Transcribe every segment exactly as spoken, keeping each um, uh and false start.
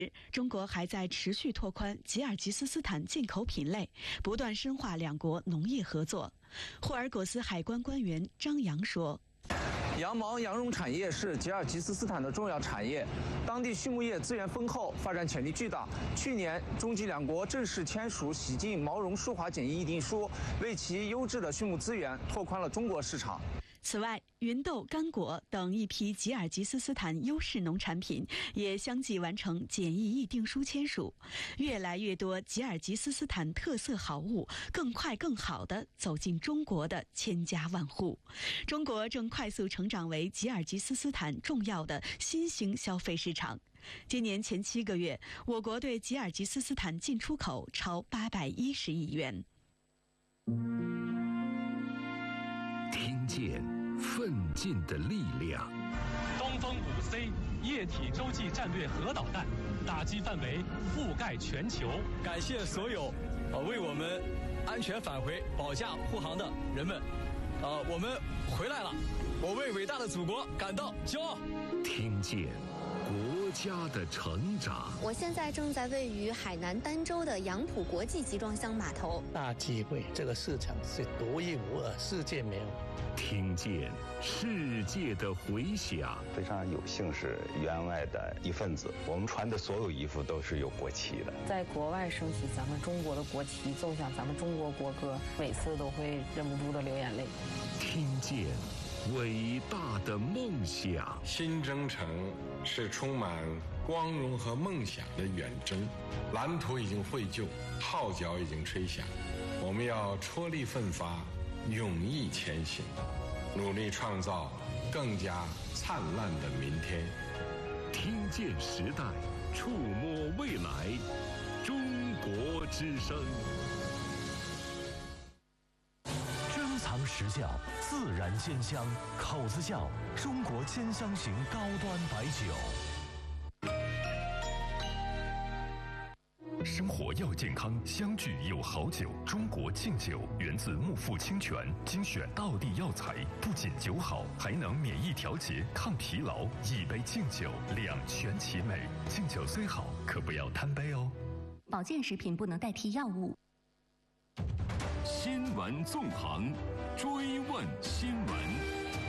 中国还在持续拓宽吉尔吉斯斯坦进口品类，不断深化两国农业合作。霍尔果斯海关官员张扬说：“ 羊毛、羊绒产业是吉尔吉斯斯坦的重要产业，当地畜牧业资源丰厚，发展潜力巨大。去年，中吉两国正式签署洗净毛绒舒滑检疫议定书，为其优质的畜牧资源拓宽了中国市场。” 此外，芸豆、干果等一批吉尔吉斯斯坦优势农产品也相继完成检疫议定书签署，越来越多吉尔吉斯斯坦特色好物更快更好地走进中国的千家万户。中国正快速成长为吉尔吉斯斯坦重要的新兴消费市场。今年前七个月，我国对吉尔吉斯斯坦进出口超八百一十亿元。 听见奋进的力量。 东风五 C 液体洲际战略核导弹，打击范围覆盖全球。 感谢所有呃为我们安全返回保驾护航的人们，呃，我们回来了，我为伟大的祖国感到骄傲。 听见国家的成长。 我现在正在位于海南儋州的杨浦国际集装箱码头。 大机会，这个市场是独一无二，世界没有。 听见世界的回响。 非常有幸是员外的一份子，我们穿的所有衣服都是有国旗的。 在国外升起咱们中国的国旗，奏响咱们中国国歌，每次都会忍不住的流眼泪。 听见伟大的梦想。 新征程是充满光荣和梦想的远征，蓝图已经绘就，号角已经吹响，我们要踔厉奋发，勇毅前行，努力创造更加灿烂的明天。 听见时代，触摸未来，中国之声。 珍藏实窖，自然鲜香，口子窖中国鲜香型高端白酒。 生活要健康，相聚有好酒。中国敬酒源自木富清泉，精选道地药材，不仅酒好，还能免疫调节、抗疲劳。一杯敬酒，两全其美。敬酒虽好，可不要贪杯哦。 保健食品不能代替药物。 新闻纵横，追问新闻。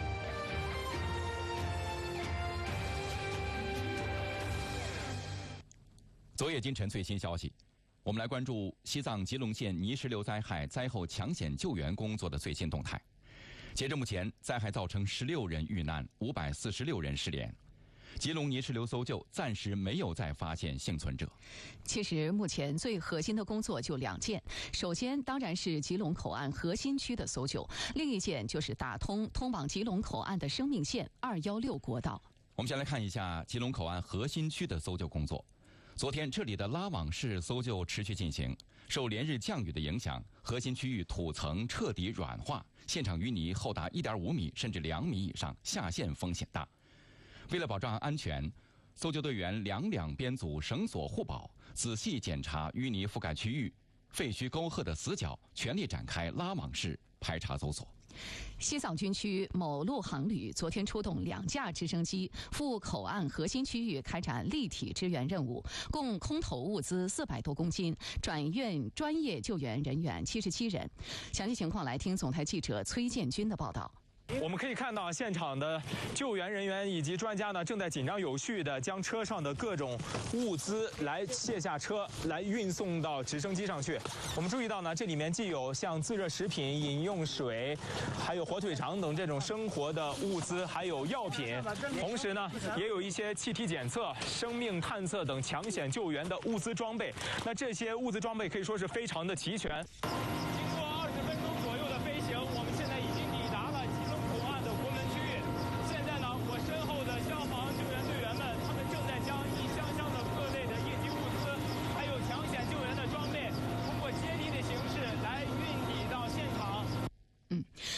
昨夜今晨最新消息，我们来关注西藏吉隆县泥石流灾害灾后抢险救援工作的最新动态。截至目前，灾害造成十六人遇难，五百四十六人失联。吉隆泥石流搜救暂时没有再发现幸存者。 其实目前最核心的工作就两件，首先当然是吉隆口岸核心区的搜救，另一件就是打通通往吉隆口岸的生命线二一六国道。 我们先来看一下吉隆口岸核心区的搜救工作。昨天，这里的拉网式搜救持续进行。受连日降雨的影响，核心区域土层彻底软化，现场淤泥厚达一点五米甚至两米以上，下陷风险大。为了保障安全，搜救队员两两编组绳索护保，仔细检查淤泥覆盖区域、废墟沟壑的死角，全力展开拉网式排查搜索。 西藏军区某陆航旅昨天出动两架直升机赴口岸核心区域开展立体支援任务，共空投物资四百多公斤，转运专业救援人员七十七人。详细情况来听总台记者崔建军的报道。 我们可以看到，现场的救援人员以及专家呢，正在紧张有序地将车上的各种物资来卸下车，来运送到直升机上去。我们注意到呢，这里面既有像自热食品、饮用水，还有火腿肠等这种生活的物资，还有药品，同时呢，也有一些气体检测、生命探测等抢险救援的物资装备。那这些物资装备可以说是非常的齐全。经过二十分钟左右的飞行，我们现在已经抵达了吉隆口岸的国门区域。现在呢，我身后的消防救援队员们，他们正在将一箱箱的各类的应急物资，还有抢险救援的装备，通过阶梯的形式来运抵到现场。 嗯。刚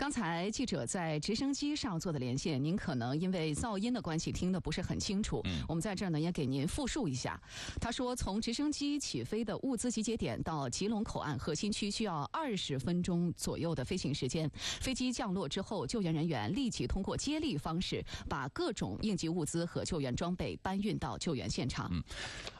刚才记者在直升机上做的连线，您可能因为噪音的关系听得不是很清楚。嗯，我们在这儿呢也给您复述一下。他说，从直升机起飞的物资集结点到吉隆口岸核心区需要二十分钟左右的飞行时间。飞机降落之后，救援人员立即通过接力方式把各种应急物资和救援装备搬运到救援现场。 嗯